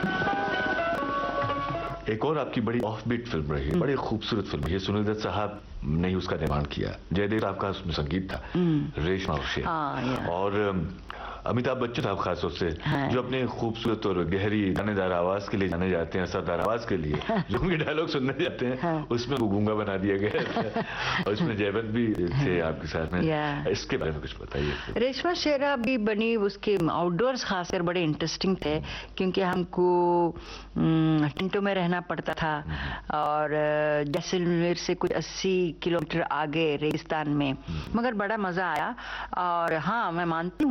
एक और आपकी बड़ी ऑफ बीट फिल्म रही है, बड़ी खूबसूरत फिल्म है, सुनील दत्त साहब ने उसका निर्माण किया, जयदेव साहब का उसमें संगीत था, रेशमा और शेर, और अमिताभ बच्चन साहब खासतौर से जो अपने खूबसूरत और गहरी गानेदार आवाज के लिए जाने जाते हैं, असरदार आवाज के लिए जो उनके डायलॉग सुनने जाते हैं, उसमें वो गूंगा बना दिया गया और इसमें जयवंत भी थे आपके साथ में। इसके बारे में कुछ बताइए। रेशमा शेरा भी बनी, उसके आउटडोर्स खासकर बड़े इंटरेस्टिंग थे क्योंकि हमको टेंटों में रहना पड़ता था और जैसलमेर से कुछ 80 किलोमीटर आगे रेगिस्तान में, मगर बड़ा मजा आया। और हाँ, मैं मानती हूँ